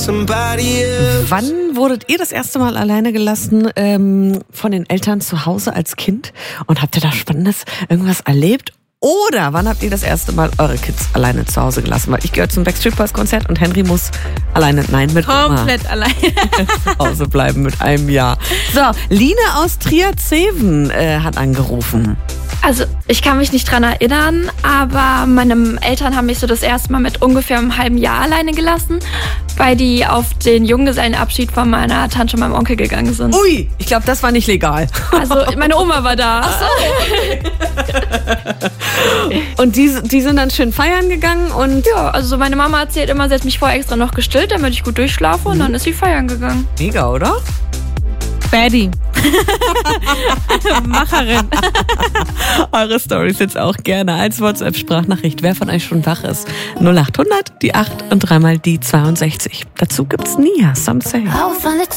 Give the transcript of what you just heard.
somebody else. Wann wurdet ihr das erste Mal alleine gelassen von den Eltern zu Hause als Kind? Und habt ihr da Spannendes irgendwas erlebt? Oder wann habt ihr das erste Mal eure Kids alleine zu Hause gelassen? Weil ich gehöre zum Backstreet Boys Konzert und Henry muss mit komplett alleine zu Hause bleiben mit einem Jahr. So, Line aus Trier-Zeven hat angerufen. Also ich kann mich nicht dran erinnern, aber meine Eltern haben mich so das erste Mal mit ungefähr einem halben Jahr alleine gelassen, weil die auf den Junggesellenabschied von meiner Tante und meinem Onkel gegangen sind. Ui, ich glaube, das war nicht legal. Also meine Oma war da. Ach so. Und die sind dann schön feiern gegangen und... Ja, also meine Mama erzählt immer, sie hat mich vorher extra noch gestillt, damit ich gut durchschlafe und dann ist sie feiern gegangen. Mega, oder? Baddie. Macherin. Eure Storys jetzt auch gerne als WhatsApp-Sprachnachricht. Wer von euch schon wach ist? 0800, die 8 und dreimal die 62. Dazu gibt's Nia, Some Say.